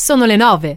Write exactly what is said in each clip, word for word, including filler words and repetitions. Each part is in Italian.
sono le nove.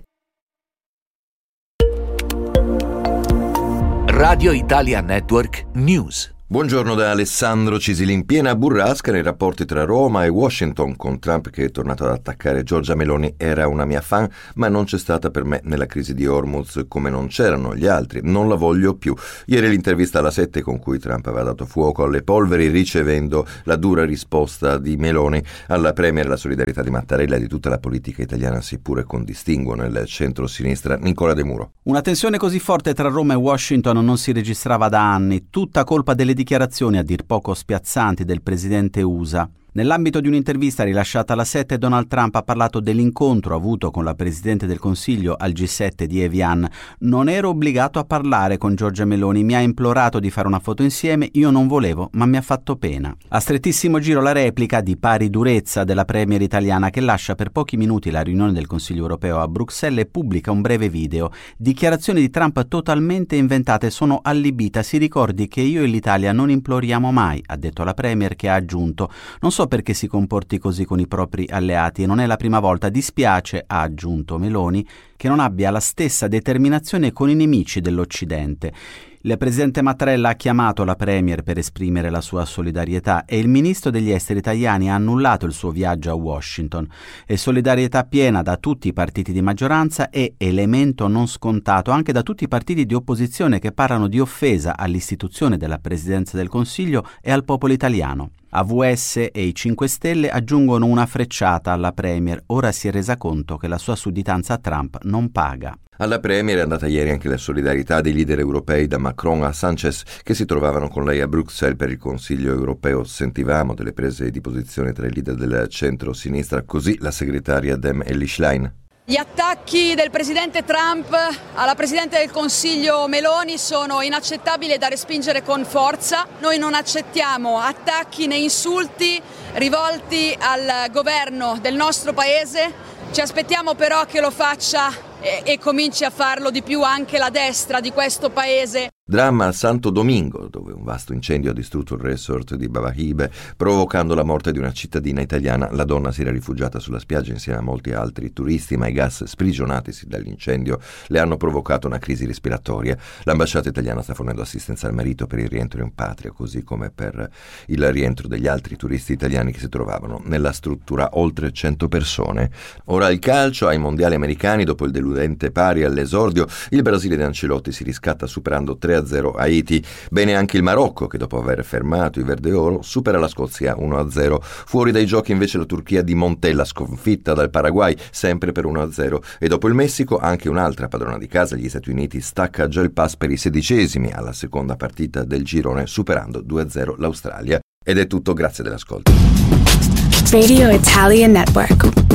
Radio Italia Network News. Buongiorno da Alessandro Cisilin. Piena burrasca nei rapporti tra Roma e Washington, con Trump che è tornato ad attaccare Giorgia Meloni. Era una mia fan, ma non c'è stata per me nella crisi di Hormuz, come non c'erano gli altri. Non la voglio più. Ieri l'intervista alla sette con cui Trump aveva dato fuoco alle polveri, ricevendo la dura risposta di Meloni alla premier. La solidarietà di Mattarella e di tutta la politica italiana, seppure con distinguo nel centro-sinistra. Nicola De Muro. Una tensione così forte tra Roma e Washington non si registrava da anni, tutta colpa delle dichiarazioni a dir poco spiazzanti del presidente U S A. Nell'ambito di un'intervista rilasciata alla sette, Donald Trump ha parlato dell'incontro avuto con la Presidente del Consiglio al G sette di Evian. Non ero obbligato a parlare con Giorgia Meloni, mi ha implorato di fare una foto insieme, io non volevo, ma mi ha fatto pena. A strettissimo giro la replica di pari durezza della premier italiana, che lascia per pochi minuti la riunione del Consiglio europeo a Bruxelles e pubblica un breve video. Dichiarazioni di Trump totalmente inventate, sono allibita, si ricordi che io e l'Italia non imploriamo mai, ha detto la premier, che ha aggiunto: non so perché si comporti così con i propri alleati e non è la prima volta, dispiace, ha aggiunto Meloni, che non abbia la stessa determinazione con i nemici dell'Occidente. Il presidente Mattarella ha chiamato la premier per esprimere la sua solidarietà e il ministro degli esteri Tajani ha annullato il suo viaggio a Washington. E solidarietà piena da tutti i partiti di maggioranza e elemento non scontato anche da tutti i partiti di opposizione, che parlano di offesa all'istituzione della Presidenza del Consiglio e al popolo italiano. A V S e i cinque Stelle aggiungono una frecciata alla premier. Ora si è resa conto che la sua sudditanza a Trump non paga. Alla premier è andata ieri anche la solidarietà dei leader europei, da Macron a Sanchez, che si trovavano con lei a Bruxelles per il Consiglio europeo. Sentivamo delle prese di posizione tra i leader del centro-sinistra, così la segretaria Dem Elly Schlein. Gli attacchi del presidente Trump alla Presidente del Consiglio Meloni sono inaccettabili e da respingere con forza. Noi non accettiamo attacchi né insulti rivolti al governo del nostro Paese. Ci aspettiamo però che lo faccia e, e cominci a farlo di più anche la destra di questo Paese. Dramma a Santo Domingo, dove un vasto incendio ha distrutto il resort di Babahibe, provocando la morte di una cittadina italiana. La donna si era rifugiata sulla spiaggia insieme a molti altri turisti, ma i gas sprigionatisi dall'incendio le hanno provocato una crisi respiratoria. L'ambasciata italiana sta fornendo assistenza al marito per il rientro in patria, così come per il rientro degli altri turisti italiani che si trovavano nella struttura, oltre cento persone. Ora il calcio, ai mondiali americani, dopo il deludente pari all'esordio, il Brasile di Ancelotti si riscatta superando tre a zero Haiti. Bene anche il Marocco, che dopo aver fermato i verdeoro supera la Scozia uno a zero. Fuori dai giochi invece la Turchia di Montella, sconfitta dal Paraguay sempre per uno a zero. E dopo il Messico anche un'altra padrona di casa, gli Stati Uniti, stacca già il pass per i sedicesimi alla seconda partita del girone, superando due a zero l'Australia. Ed è tutto, grazie dell'ascolto. Radio Italia Network.